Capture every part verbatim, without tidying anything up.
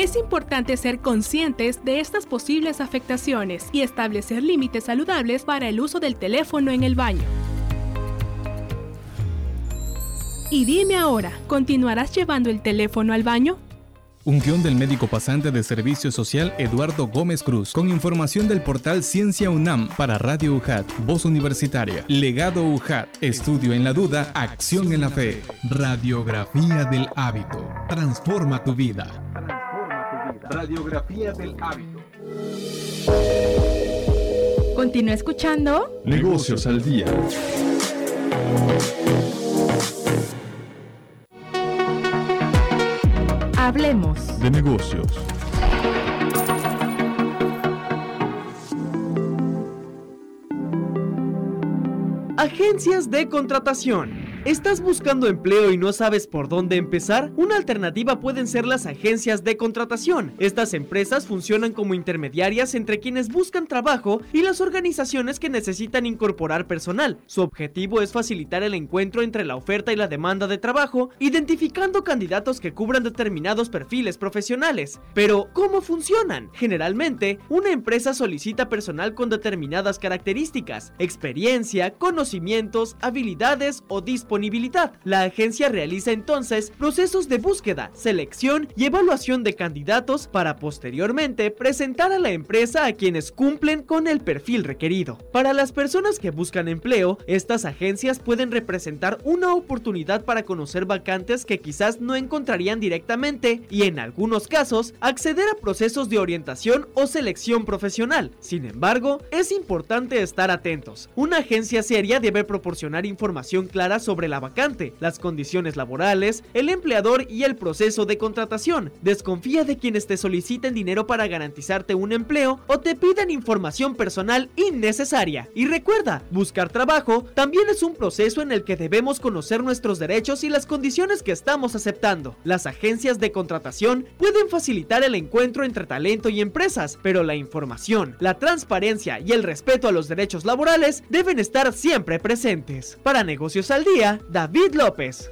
Es importante ser conscientes de estas posibles afectaciones y establecer límites saludables para el uso del teléfono en el baño. Y dime ahora, ¿continuarás llevando el teléfono al baño? Un guión del médico pasante de Servicio Social Eduardo Gómez Cruz, con información del portal Ciencia UNAM para Radio U J A T, Voz Universitaria, Legado U J A T, Estudio en la Duda, Acción en la Fe. Radiografía del hábito. Transforma tu vida. Radiografía del hábito. Continúa escuchando Negocios al Día. Hablemos de negocios. Agencias de contratación. ¿Estás buscando empleo y no sabes por dónde empezar? Una alternativa pueden ser las agencias de contratación. Estas empresas funcionan como intermediarias entre quienes buscan trabajo y las organizaciones que necesitan incorporar personal. Su objetivo es facilitar el encuentro entre la oferta y la demanda de trabajo, identificando candidatos que cubran determinados perfiles profesionales. Pero, ¿cómo funcionan? Generalmente, una empresa solicita personal con determinadas características, experiencia, conocimientos, habilidades o disponibilidad. La agencia realiza entonces procesos de búsqueda, selección y evaluación de candidatos para posteriormente presentar a la empresa a quienes cumplen con el perfil requerido. Para las personas que buscan empleo, estas agencias pueden representar una oportunidad para conocer vacantes que quizás no encontrarían directamente y en algunos casos acceder a procesos de orientación o selección profesional. Sin embargo, es importante estar atentos. Una agencia seria debe proporcionar información clara sobre la vacante, las condiciones laborales, el empleador y el proceso de contratación. Desconfía de quienes te soliciten dinero para garantizarte un empleo o te piden información personal innecesaria. Y recuerda, buscar trabajo también es un proceso en el que debemos conocer nuestros derechos y las condiciones que estamos aceptando. Las agencias de contratación pueden facilitar el encuentro entre talento y empresas, pero la información, la transparencia y el respeto a los derechos laborales deben estar siempre presentes. Para Negocios al Día, David López.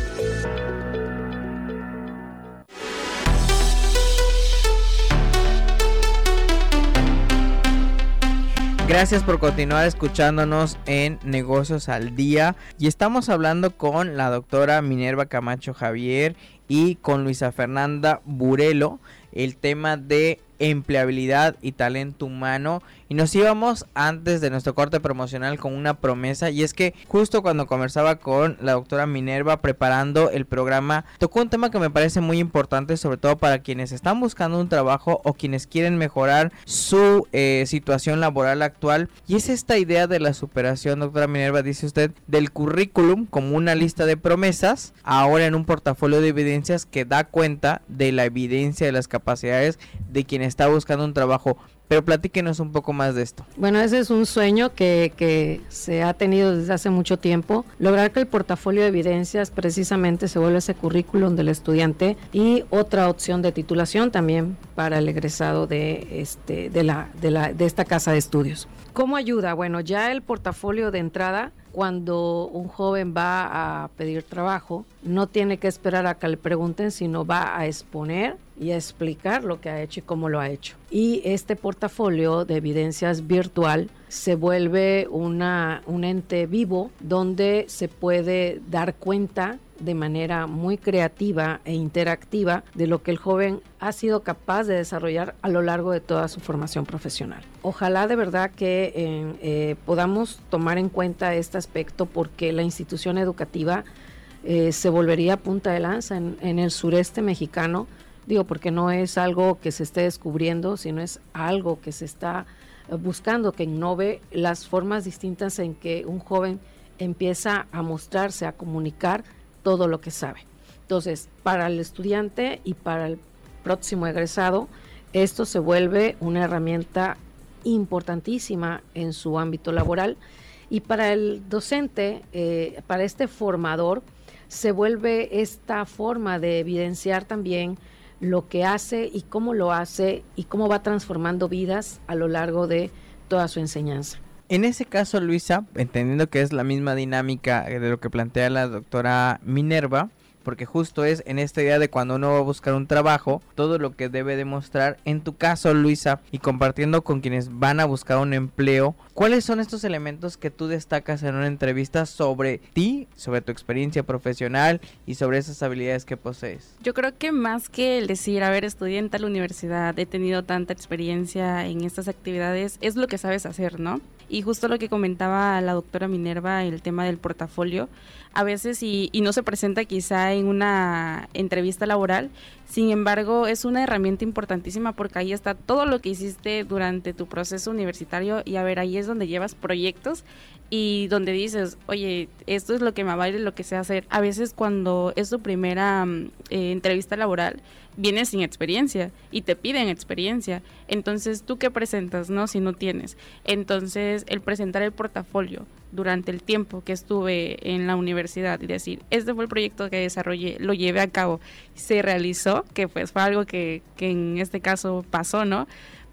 Gracias por continuar escuchándonos en Negocios al Día y estamos hablando con la doctora Minerva Camacho Javier y con Luisa Fernanda Burelo el tema de empleabilidad y talento humano, y nos íbamos antes de nuestro corte promocional con una promesa, y es que justo cuando conversaba con la doctora Minerva preparando el programa, tocó un tema que me parece muy importante, sobre todo para quienes están buscando un trabajo o quienes quieren mejorar su eh, situación laboral actual, y es esta idea de la superación, doctora Minerva, dice usted, del currículum como una lista de promesas, ahora en un portafolio de evidencias que da cuenta de la evidencia de las capacidades de quienes está buscando un trabajo. Pero platíquenos un poco más de esto. Bueno, ese es un sueño que, que se ha tenido desde hace mucho tiempo, lograr que el portafolio de evidencias precisamente se vuelva ese currículum del estudiante y otra opción de titulación también para el egresado de, este, de, la, de, la, de esta casa de estudios. ¿Cómo ayuda? Bueno, ya el portafolio de entrada, cuando un joven va a pedir trabajo, no tiene que esperar a que le pregunten, sino va a exponer y a explicar lo que ha hecho y cómo lo ha hecho. Y este portafolio de evidencias virtual se vuelve una, un ente vivo donde se puede dar cuenta de manera muy creativa e interactiva de lo que el joven ha sido capaz de desarrollar a lo largo de toda su formación profesional. Ojalá de verdad que eh, eh, podamos tomar en cuenta este aspecto, porque la institución educativa eh, se volvería punta de lanza en, en el sureste mexicano, digo, porque no es algo que se esté descubriendo, sino es algo que se está buscando, que innove las formas distintas en que un joven empieza a mostrarse, a comunicar todo lo que sabe. Entonces, para el estudiante y para el próximo egresado, esto se vuelve una herramienta importantísima en su ámbito laboral, y para el docente, eh, para este formador, se vuelve esta forma de evidenciar también lo que hace y cómo lo hace y cómo va transformando vidas a lo largo de toda su enseñanza. En ese caso, Luisa, entendiendo que es la misma dinámica de lo que plantea la doctora Minerva, porque justo es en esta idea de cuando uno va a buscar un trabajo, todo lo que debe demostrar. En tu caso, Luisa, y compartiendo con quienes van a buscar un empleo, ¿cuáles son estos elementos que tú destacas en una entrevista sobre ti, sobre tu experiencia profesional y sobre esas habilidades que posees? Yo creo que más que el decir, a ver, estudié en tal universidad, he tenido tanta experiencia en estas actividades, es lo que sabes hacer, ¿no? Y justo lo que comentaba la doctora Minerva, el tema del portafolio, a veces y, y no se presenta quizá en una entrevista laboral, sin embargo es una herramienta importantísima porque ahí está todo lo que hiciste durante tu proceso universitario y a ver, ahí es donde llevas proyectos y donde dices, oye, esto es lo que me vale, lo que sé hacer. A veces cuando es tu primera eh, entrevista laboral, vienes sin experiencia y te piden experiencia. Entonces, ¿tú qué presentas, no? Si no tienes. Entonces, el presentar el portafolio durante el tiempo que estuve en la universidad y decir, este fue el proyecto que desarrollé, lo llevé a cabo, se realizó, que pues fue algo que, que en este caso pasó, ¿no?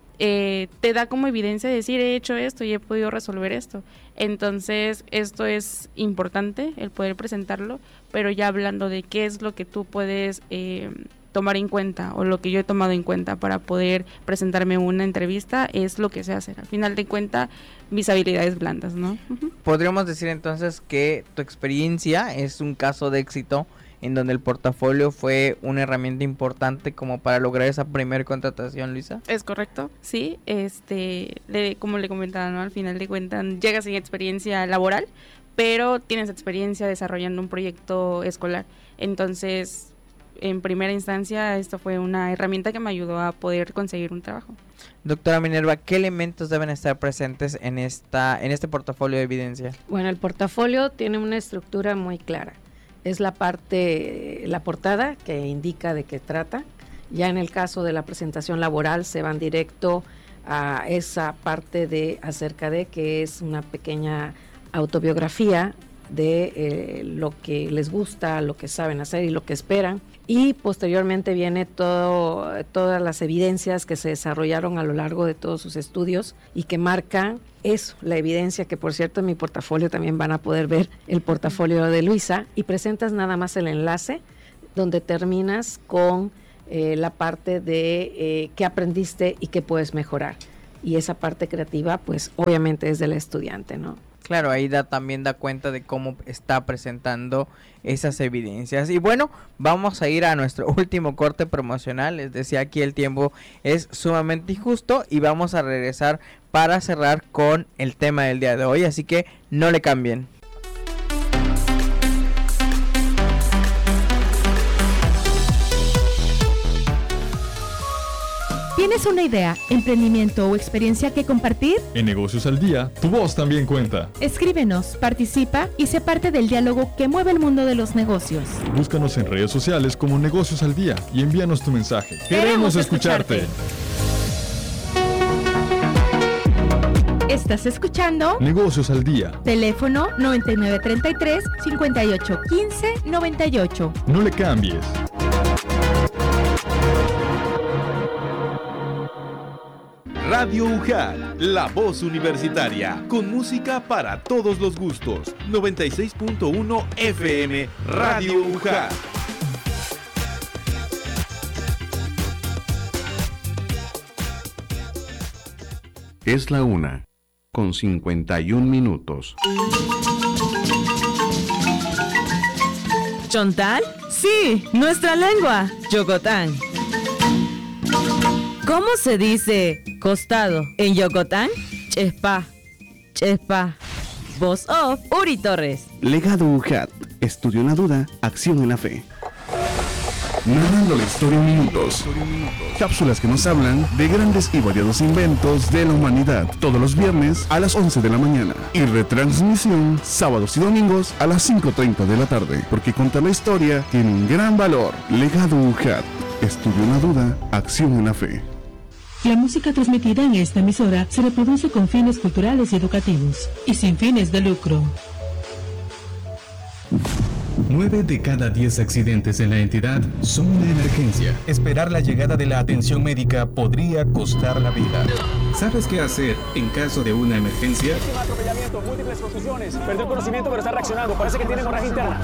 Eh, te da como evidencia de decir, he hecho esto y he podido resolver esto. Entonces, esto es importante, el poder presentarlo, pero ya hablando de qué es lo que tú puedes eh, tomar en cuenta o lo que yo he tomado en cuenta para poder presentarme en una entrevista, es lo que sé hacer. Al final de cuentas, mis habilidades blandas, ¿no? Uh-huh. Podríamos decir entonces que tu experiencia es un caso de éxito en donde el portafolio fue una herramienta importante como para lograr esa primer contratación, Luisa. Es correcto, sí, este, le, como le comentaba, ¿no? Al final de cuentas llegas sin experiencia laboral, pero tienes experiencia desarrollando un proyecto escolar. Entonces, en primera instancia, esto fue una herramienta que me ayudó a poder conseguir un trabajo. Doctora Minerva, ¿qué elementos deben estar presentes en esta, en este portafolio de evidencia? Bueno, el portafolio tiene una estructura muy clara. Es la parte, la portada que indica de qué trata. Ya en el caso de la presentación laboral se van directo a esa parte de acerca de que es una pequeña autobiografía de eh, lo que les gusta, lo que saben hacer y lo que esperan. Y posteriormente viene todo, todas las evidencias que se desarrollaron a lo largo de todos sus estudios y que marcan eso, la evidencia que por cierto en mi portafolio también van a poder ver el portafolio de Luisa, y presentas nada más el enlace donde terminas con eh, la parte de eh, qué aprendiste y qué puedes mejorar. Y esa parte creativa pues obviamente es del estudiante, ¿no? Claro, ahí da, también da cuenta de cómo está presentando esas evidencias. Y bueno, vamos a ir a nuestro último corte promocional. Les decía, aquí el tiempo es sumamente injusto y vamos a regresar para cerrar con el tema del día de hoy. Así que no le cambien. ¿Tienes una idea, emprendimiento o experiencia que compartir? En Negocios al Día, tu voz también cuenta. Escríbenos, participa y sé parte del diálogo que mueve el mundo de los negocios. Búscanos en redes sociales como Negocios al Día y envíanos tu mensaje. Queremos Queremos escucharte. Estás escuchando Negocios al Día. Teléfono noventa y nueve treinta y tres, cincuenta y ocho quince, noventa y ocho. No le cambies. Radio U J A T, la voz universitaria, con música para todos los gustos. noventa y seis punto uno F M, Radio U J A T. Es la una, con cincuenta y un minutos. ¿Chontal? Sí, nuestra lengua, Yocotán. ¿Cómo se dice costado en Yocotán? Chespa, chespa. Voz off, Uri Torres. Legado U J A T, estudio en la duda, acción en la fe. Narrando la historia en minutos. Cápsulas que nos hablan de grandes y variados inventos de la humanidad. Todos los viernes a las once de la mañana. Y retransmisión sábados y domingos a las cinco treinta de la tarde. Porque contar la historia tiene un gran valor. Legado U J A T, estudio en la duda, acción en la fe. La música transmitida en esta emisora se reproduce con fines culturales y educativos y sin fines de lucro. nueve de cada diez accidentes en la entidad son una emergencia. Esperar la llegada de la atención médica podría costar la vida. ¿Sabes qué hacer en caso de una emergencia? Atropellamiento, múltiples contusiones, perdió conocimiento pero está reaccionando, parece que tiene hemorragia interna.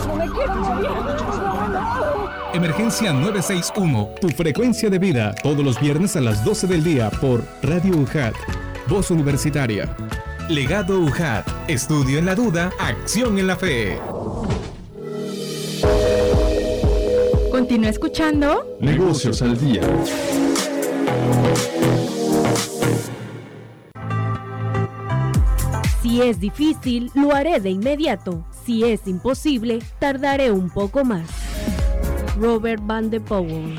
Emergencia nueve seis uno, tu frecuencia de vida, todos los viernes a las doce del día por Radio U J A T, Voz Universitaria. Legado U J A T, estudio en la duda, acción en la fe. Continúa escuchando Negocios al Día. Si es difícil, lo haré de inmediato. Si es imposible, tardaré un poco más. Robert Van de Powell.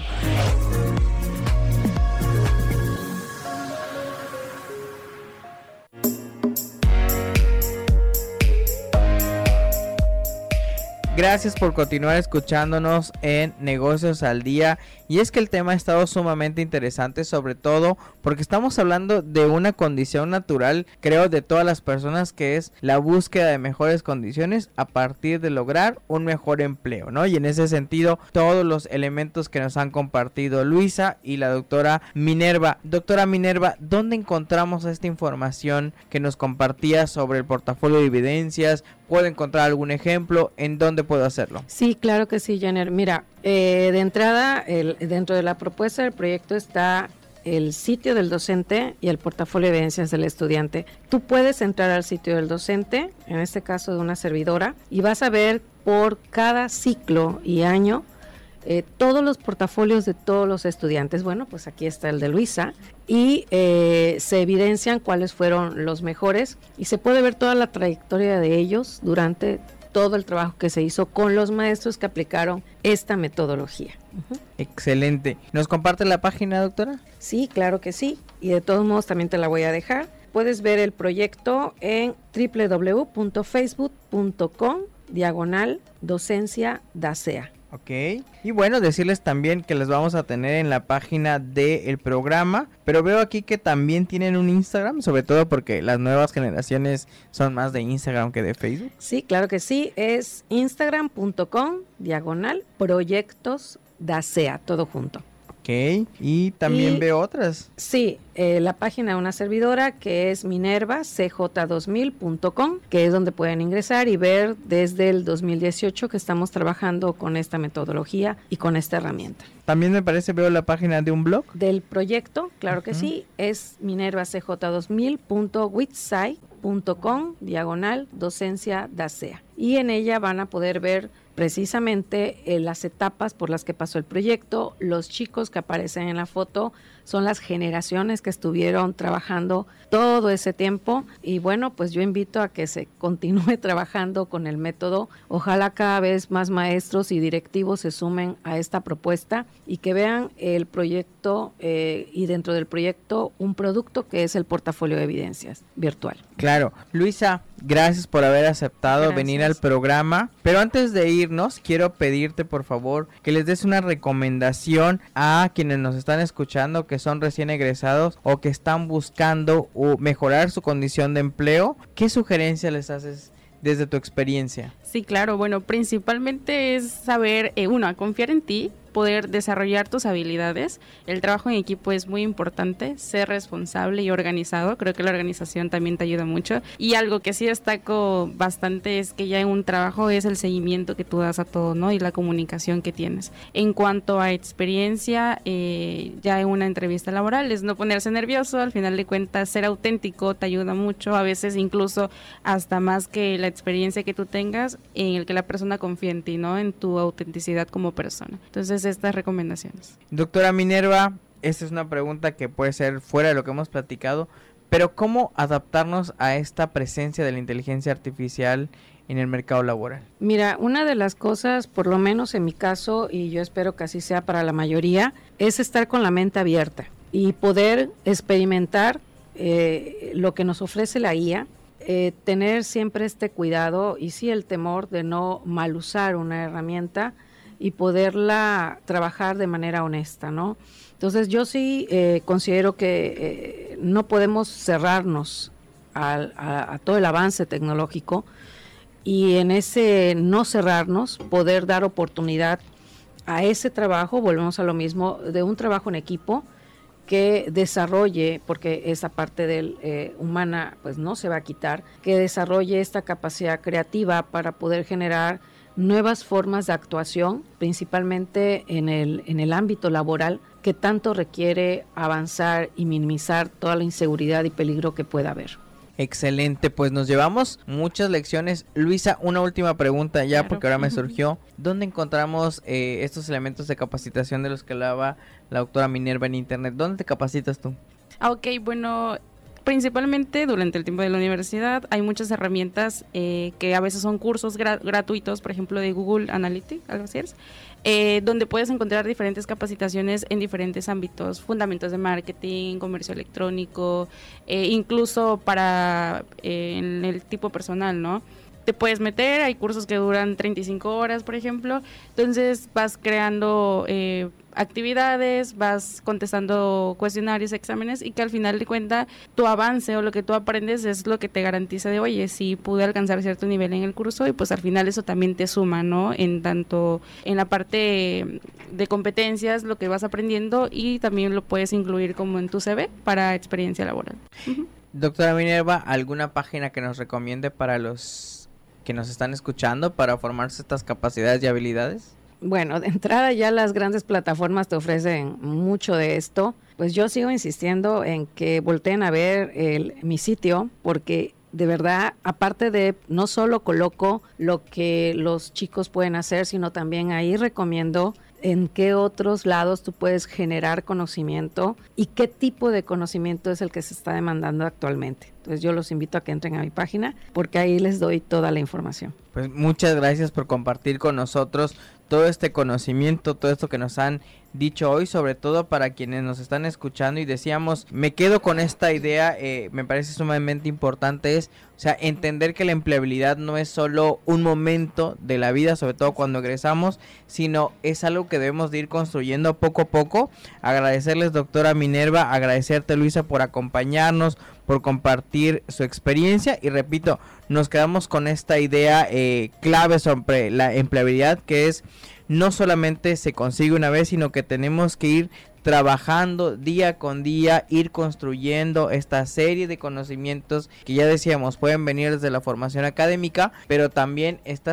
Gracias por continuar escuchándonos en Negocios al Día. Y es que el tema ha estado sumamente interesante, sobre todo porque estamos hablando de una condición natural, creo, de todas las personas, que es la búsqueda de mejores condiciones a partir de lograr un mejor empleo, ¿no? Y en ese sentido, todos los elementos que nos han compartido Luisa y la doctora Minerva. Doctora Minerva, ¿dónde encontramos esta información que nos compartía sobre el portafolio de evidencias? ¿Puedo encontrar algún ejemplo? ¿En dónde puedo hacerlo? Sí, claro que sí, Jenner. Mira, eh, de entrada, el, dentro de la propuesta del proyecto está el sitio del docente y el portafolio de evidencias del estudiante. Tú puedes entrar al sitio del docente, en este caso de una servidora, y vas a ver por cada ciclo y año Eh, todos los portafolios de todos los estudiantes. Bueno, pues aquí está el de Luisa y eh, se evidencian cuáles fueron los mejores y se puede ver toda la trayectoria de ellos durante todo el trabajo que se hizo con los maestros que aplicaron esta metodología. Uh-huh. Excelente. ¿Nos comparte la página, doctora? Sí, claro que sí, y de todos modos también te la voy a dejar. Puedes ver el proyecto en doble u doble u doble u punto facebook punto com diagonal docencia DACEA. Ok, y bueno, decirles también que les vamos a tener en la página del programa, pero veo aquí que también tienen un Instagram, sobre todo porque las nuevas generaciones son más de Instagram que de Facebook. Sí, claro que sí, es instagram punto com diagonal proyectos DACEA, todo junto. Ok, y también y, veo otras. Sí, eh, la página de una servidora que es minerva c j dos mil punto com, que es donde pueden ingresar y ver desde el dos mil dieciocho que estamos trabajando con esta metodología y con esta herramienta. También me parece veo la página de un blog. Del proyecto, claro uh-huh. que sí, es minerva c j dos mil punto witsite punto com diagonal docencia DACEA. Y en ella van a poder ver precisamente eh, las etapas por las que pasó el proyecto. Los chicos que aparecen en la foto son las generaciones que estuvieron trabajando todo ese tiempo y bueno, pues yo invito a que se continúe trabajando con el método. Ojalá cada vez más maestros y directivos se sumen a esta propuesta y que vean el proyecto eh, y dentro del proyecto un producto que es el portafolio de evidencias virtual. Claro. Luisa, gracias por haber aceptado gracias. venir al programa, pero antes de irnos quiero pedirte por favor que les des una recomendación a quienes nos están escuchando que son recién egresados o que están buscando uh, mejorar su condición de empleo. ¿Qué sugerencia les haces desde tu experiencia? Sí, claro, bueno, principalmente es saber, eh, uno, a confiar en ti, poder desarrollar tus habilidades. El trabajo en equipo es muy importante, ser responsable y organizado. Creo que la organización también te ayuda mucho. Y algo que sí destaco bastante es que ya en un trabajo es el seguimiento que tú das a todo, ¿no? Y la comunicación que tienes. En cuanto a experiencia, eh, ya en una entrevista laboral es no ponerse nervioso. Al final de cuentas, ser auténtico te ayuda mucho. A veces incluso hasta más que la experiencia que tú tengas, en el que la persona confíe en ti, ¿no? En tu autenticidad como persona. Entonces, estas recomendaciones. Doctora Minerva, esta es una pregunta que puede ser fuera de lo que hemos platicado, pero ¿cómo adaptarnos a esta presencia de la inteligencia artificial en el mercado laboral? Mira, una de las cosas, por lo menos en mi caso, y yo espero que así sea para la mayoría, es estar con la mente abierta y poder experimentar eh, lo que nos ofrece la I A, eh, tener siempre este cuidado y sí el temor de no mal usar una herramienta y poderla trabajar de manera honesta, ¿no? Entonces yo sí eh, considero que eh, no podemos cerrarnos a, a, a todo el avance tecnológico y en ese no cerrarnos, poder dar oportunidad a ese trabajo, volvemos a lo mismo, de un trabajo en equipo que desarrolle, porque esa parte del eh, humana pues no se va a quitar, que desarrolle esta capacidad creativa para poder generar nuevas formas de actuación, principalmente en el, en el ámbito laboral, que tanto requiere avanzar y minimizar toda la inseguridad y peligro que pueda haber. Excelente, pues nos llevamos muchas lecciones. Luisa, una última pregunta ya, claro, porque ahora me surgió. ¿Dónde encontramos eh, estos elementos de capacitación de los que hablaba la doctora Minerva en internet? ¿Dónde te capacitas tú? Ah, ok, bueno, principalmente durante el tiempo de la universidad hay muchas herramientas eh, que a veces son cursos gra- gratuitos, por ejemplo de Google Analytics, algo así es, eh, donde puedes encontrar diferentes capacitaciones en diferentes ámbitos, fundamentos de marketing, comercio electrónico, eh, incluso para eh, en el tipo personal, ¿no? Te puedes meter, hay cursos que duran treinta y cinco horas, por ejemplo, entonces vas creando eh, actividades, vas contestando cuestionarios, exámenes, y que al final de cuentas tu avance o lo que tú aprendes es lo que te garantiza de, oye, sí pude alcanzar cierto nivel en el curso, y pues al final eso también te suma, ¿no? En tanto en la parte de competencias, lo que vas aprendiendo, y también lo puedes incluir como en tu C V para experiencia laboral. Uh-huh. Doctora Minerva, ¿alguna página que nos recomiende para los que nos están escuchando para formarse estas capacidades y habilidades? Bueno, de entrada ya las grandes plataformas te ofrecen mucho de esto. Pues yo sigo insistiendo en que volteen a ver el, mi sitio, porque de verdad, aparte de no solo coloco lo que los chicos pueden hacer, sino también ahí recomiendo en qué otros lados tú puedes generar conocimiento y qué tipo de conocimiento es el que se está demandando actualmente. Entonces yo los invito a que entren a mi página, porque ahí les doy toda la información. Pues muchas gracias por compartir con nosotros todo este conocimiento, todo esto que nos han dicho hoy, sobre todo para quienes nos están escuchando. Y decíamos, me quedo con esta idea, eh, me parece sumamente importante, es, o sea, entender que la empleabilidad no es solo un momento de la vida, sobre todo cuando egresamos, sino es algo que debemos de ir construyendo poco a poco. Agradecerles, doctora Minerva, agradecerte, Luisa, por acompañarnos, por compartir su experiencia, y repito, nos quedamos con esta idea eh, clave sobre la empleabilidad, que es no solamente se consigue una vez, sino que tenemos que ir trabajando día con día, ir construyendo esta serie de conocimientos que ya decíamos pueden venir desde la formación académica, pero también esta